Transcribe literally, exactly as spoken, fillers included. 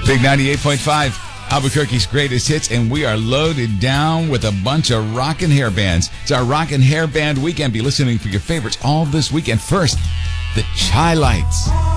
Big ninety-eight point five, Albuquerque's greatest hits, and we are loaded down with a bunch of rockin' hair bands. It's our rockin' hair band weekend. Be listening for your favorites all this weekend. First, the Chi Lights.